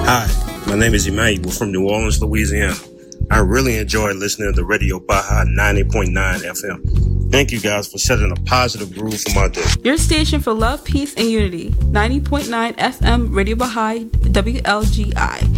Hi, my name is Emmanuel from New Orleans, Louisiana. I really enjoy listening to Radio Baja 90.9 FM. Thank you guys for setting a positive groove for my day. Your station for love, peace, and unity. 90.9 FM Radio Baja WLGI.